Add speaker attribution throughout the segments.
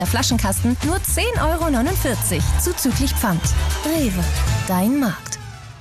Speaker 1: Der Flaschenkasten nur 10,49 € zuzüglich Pfand. Rewe, dein Markt.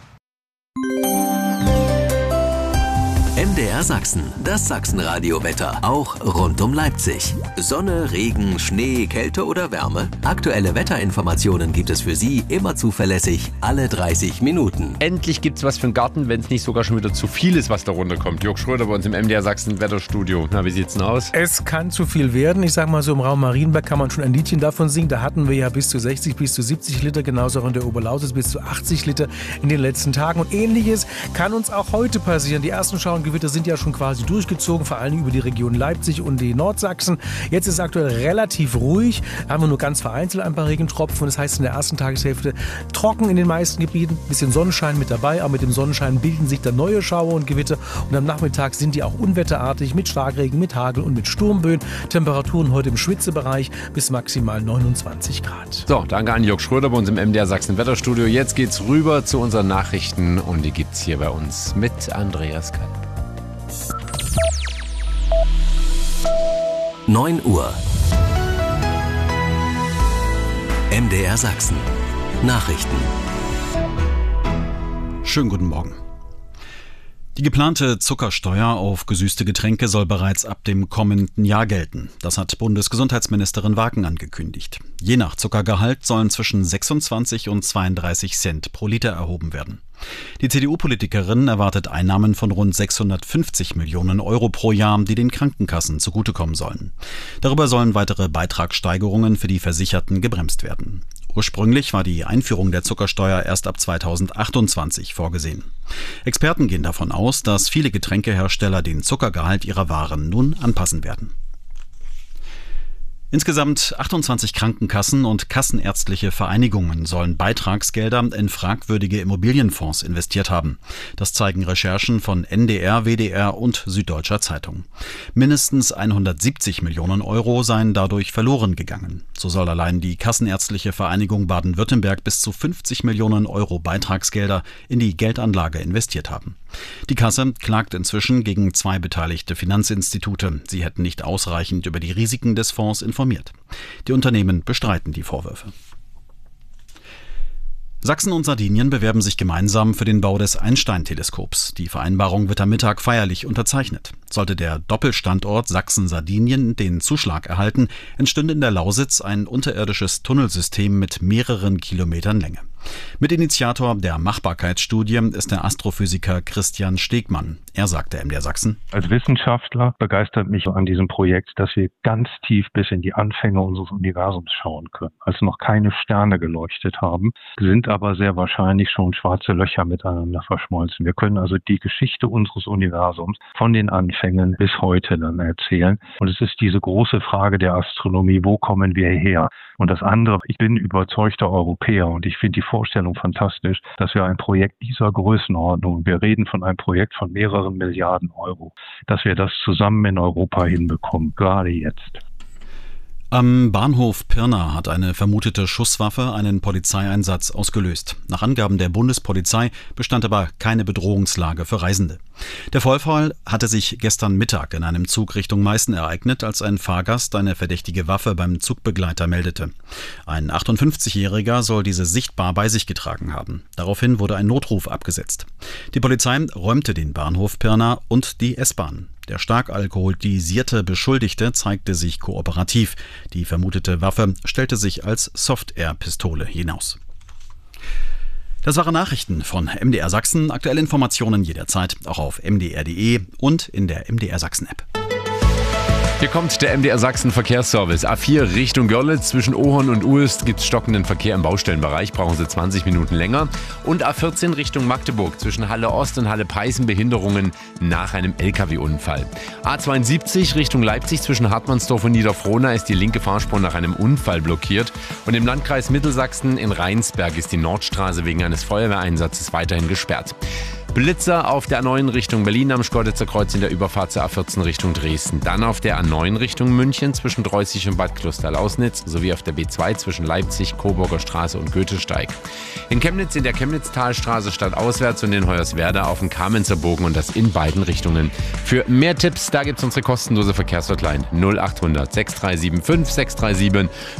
Speaker 2: MDR Sachsen, das Sachsenradio-Wetter, auch rund um Leipzig. Sonne, Regen, Schnee, Kälte oder Wärme? Aktuelle Wetterinformationen gibt es für Sie immer zuverlässig, alle 30 Minuten.
Speaker 3: Endlich gibt's was für den Garten, wenn es nicht sogar schon wieder zu viel ist, was da runterkommt. Jörg Schröder bei uns im MDR Sachsen Wetterstudio. Na, wie sieht's denn aus?
Speaker 4: Es kann zu viel werden. Ich sag mal so, im Raum Marienberg kann man schon ein Liedchen davon singen. Da hatten wir ja bis zu 60, bis zu 70 Liter, genauso auch in der Oberlausitz bis zu 80 Liter in den letzten Tagen. Und Ähnliches kann uns auch heute passieren. Die ersten Schauengewitter sind ja schon quasi durchgezogen, vor allem über die Region Leipzig und die Nordsachsen. Jetzt ist es aktuell relativ ruhig, haben wir nur ganz vereinzelt ein paar Regentropfen. Das heißt, in der ersten Tageshälfte trocken in den meisten Gebieten, bisschen Sonnenschein mit dabei, aber mit dem Sonnenschein bilden sich dann neue Schauer und Gewitter und am Nachmittag sind die auch unwetterartig mit Starkregen, mit Hagel und mit Sturmböen. Temperaturen heute im Schwitzebereich bis maximal 29 Grad.
Speaker 3: So, danke an Jörg Schröder bei uns im MDR Sachsen Wetterstudio. Jetzt geht's rüber zu unseren Nachrichten und die gibt's hier bei uns mit Andreas Kalb.
Speaker 2: 9 Uhr. MDR Sachsen. Nachrichten.
Speaker 5: Schönen guten Morgen. Die geplante Zuckersteuer auf gesüßte Getränke soll bereits ab dem kommenden Jahr gelten. Das hat Bundesgesundheitsministerin Wagen angekündigt. Je nach Zuckergehalt sollen zwischen 26 und 32 Cent pro Liter erhoben werden. Die CDU-Politikerin erwartet Einnahmen von rund 650 Millionen Euro pro Jahr, die den Krankenkassen zugutekommen sollen. Darüber sollen weitere Beitragssteigerungen für die Versicherten gebremst werden. Ursprünglich war die Einführung der Zuckersteuer erst ab 2028 vorgesehen. Experten gehen davon aus, dass viele Getränkehersteller den Zuckergehalt ihrer Waren nun anpassen werden. Insgesamt 28 Krankenkassen und kassenärztliche Vereinigungen sollen Beitragsgelder in fragwürdige Immobilienfonds investiert haben. Das zeigen Recherchen von NDR, WDR und Süddeutscher Zeitung. Mindestens 170 Millionen Euro seien dadurch verloren gegangen. So soll allein die Kassenärztliche Vereinigung Baden-Württemberg bis zu 50 Millionen Euro Beitragsgelder in die Geldanlage investiert haben. Die Kasse klagt inzwischen gegen 2 beteiligte Finanzinstitute. Sie hätten nicht ausreichend über die Risiken des Fonds informiert. Die Unternehmen bestreiten die Vorwürfe. Sachsen und Sardinien bewerben sich gemeinsam für den Bau des Einstein-Teleskops. Die Vereinbarung wird am Mittag feierlich unterzeichnet. Sollte der Doppelstandort Sachsen-Sardinien den Zuschlag erhalten, entstünde in der Lausitz ein unterirdisches Tunnelsystem mit mehreren Kilometern Länge. Mitinitiator der Machbarkeitsstudie ist der Astrophysiker Christian Stegmann. Er sagte MDR Sachsen:
Speaker 6: Als Wissenschaftler begeistert mich an diesem Projekt, dass wir ganz tief bis in die Anfänge unseres Universums schauen können. Als noch keine Sterne geleuchtet haben, sind aber sehr wahrscheinlich schon schwarze Löcher miteinander verschmolzen. Wir können also die Geschichte unseres Universums von den Anfängen bis heute dann erzählen. Und es ist diese große Frage der Astronomie, wo kommen wir her? Und das andere, ich bin überzeugter Europäer und ich finde die Vorstellung fantastisch, dass wir ein Projekt dieser Größenordnung, wir reden von einem Projekt von mehreren Milliarden Euro, dass wir das zusammen in Europa hinbekommen, gerade jetzt.
Speaker 5: Am Bahnhof Pirna hat eine vermutete Schusswaffe einen Polizeieinsatz ausgelöst. Nach Angaben der Bundespolizei bestand aber keine Bedrohungslage für Reisende. Der Vorfall hatte sich gestern Mittag in einem Zug Richtung Meißen ereignet, als ein Fahrgast eine verdächtige Waffe beim Zugbegleiter meldete. Ein 58-Jähriger soll diese sichtbar bei sich getragen haben. Daraufhin wurde ein Notruf abgesetzt. Die Polizei räumte den Bahnhof Pirna und die S-Bahn. Der stark alkoholisierte Beschuldigte zeigte sich kooperativ. Die vermutete Waffe stellte sich als Soft-Air-Pistole hinaus. Das waren Nachrichten von MDR Sachsen. Aktuelle Informationen jederzeit auch auf mdr.de und in der MDR Sachsen-App.
Speaker 3: Hier kommt der MDR Sachsen Verkehrsservice. A4 Richtung Görlitz zwischen Ohorn und Uelst gibt es stockenden Verkehr im Baustellenbereich, brauchen Sie 20 Minuten länger. Und A14 Richtung Magdeburg zwischen Halle Ost und Halle Peißen Behinderungen nach einem LKW-Unfall. A72 Richtung Leipzig zwischen Hartmannsdorf und Niederfrohna ist die linke Fahrspur nach einem Unfall blockiert. Und im Landkreis Mittelsachsen in Rheinsberg ist die Nordstraße wegen eines Feuerwehreinsatzes weiterhin gesperrt. Blitzer auf der A9 Richtung Berlin am Schkeuditzer Kreuz in der Überfahrt zur A14 Richtung Dresden. Dann auf der A9 Richtung München zwischen Dreußig und Bad Kloster-Lausnitz sowie auf der B2 zwischen Leipzig, Coburger Straße und Goethesteig. In Chemnitz in der Chemnitztalstraße stadtauswärts und in Hoyerswerda auf dem Kamenzer Bogen und das in beiden Richtungen. Für mehr Tipps, da gibt es unsere kostenlose Verkehrshotline 0800 6375 637